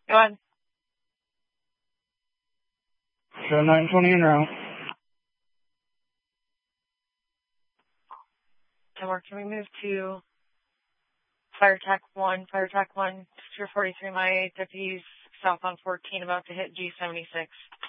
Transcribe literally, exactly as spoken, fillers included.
Go ahead. Show nine twenty en route. Tower, can we move to Fire Tech one, Fire Tech one, two forty-three, my deputies south on fourteen, about to hit G seventy-six.